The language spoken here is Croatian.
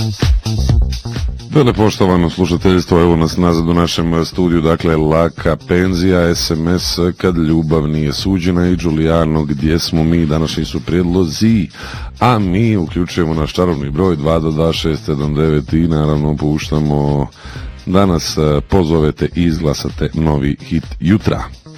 Velepoštovano slušateljstvo, evo nas nazad u našem studiju, dakle Laka penzija, SMS kad ljubav nije suđena i Giuliano gdje smo mi, današnji su prijedlozi, a mi uključujemo naš čarobni broj 222-679 i naravno puštamo da nas pozovete i izglasate novi hit jutra.